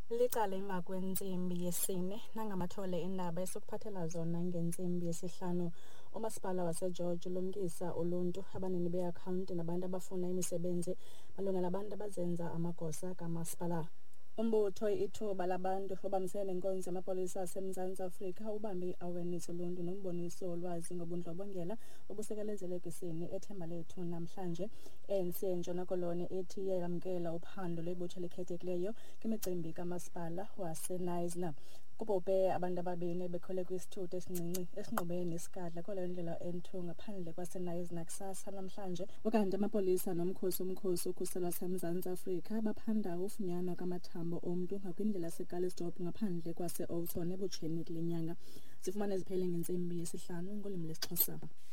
Licala emva kwentsimbi yesine nangamathole endaba esokuphathela zona ngentsimbi yesihlanu. Umasipala waseGeorge ulumkisa uluntu, abanini beakhawunti nabantu abafuna imisebenzi malunga nabantu abazenza amagosa kamasipala. Umbutho ithuba labantu obamisene nenkonzo yamapolisa aseMzantsi Afrika ubambe i-awareness uluntu nomboniso olwazi ngobundlobongela obusekelezelekisini eThemba Lethu namhlanje. ANC eNtshona Koloni ethi yamkela uphando lwebutho elikhethekileyo kwimicimbi kamasipala waseNice. Kubhubhe abantu ababini bekhwele kwisithuthi esincinci esingqubene nesikadla kwaleyo ndlela N2 ngaphandle kwaseNice nakusasa namhlanje. Ukanti amapolisa nomkhosi ukhuselo waseMzantsi Afrika baphanda ufunyanwa kwamathambo omntu ngakwindlela yaseKalistop ngaphandle kwase-Oudtshoorn ebutsheni kule nyanga. Sifumane ziphele ngentsimbi yesihlanu ngolwimi lwesiXhosa.